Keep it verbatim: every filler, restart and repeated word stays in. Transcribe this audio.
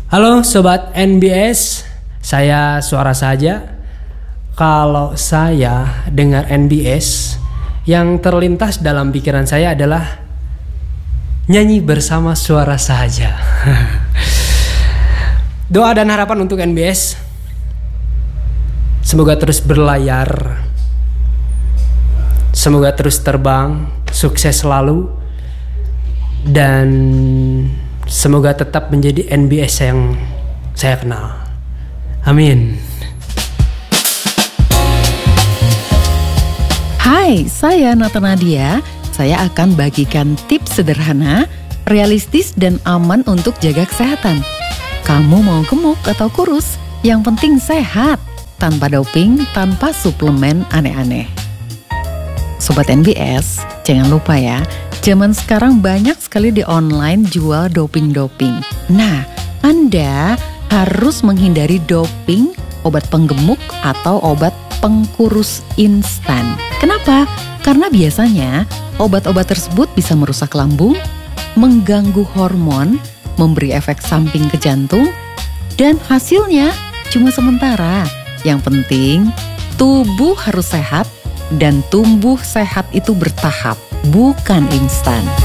Halo Sobat N B S, saya Suara Saja. Kalau saya dengar N B S, yang terlintas dalam pikiran saya adalah nyanyi bersama Suara Saja. Doa dan harapan untuk N B S, semoga terus berlayar, semoga terus terbang, sukses selalu, dan semoga tetap menjadi N B S yang saya kenal. Amin. Hai, saya Nata Nadia. Saya akan bagikan tips sederhana, realistis dan aman untuk jaga kesehatan. Kamu mau gemuk atau kurus? Yang penting sehat, tanpa doping, tanpa suplemen aneh-aneh. Sobat N B S, jangan lupa ya, zaman sekarang banyak sekali di online jual doping-doping. Nah, Anda harus menghindari doping, obat penggemuk, atau obat pengkurus instan. Kenapa? Karena biasanya obat-obat tersebut bisa merusak lambung, mengganggu hormon, memberi efek samping ke jantung, dan hasilnya cuma sementara. Yang penting, tubuh harus sehat, dan tumbuh sehat itu bertahap, bukan instan.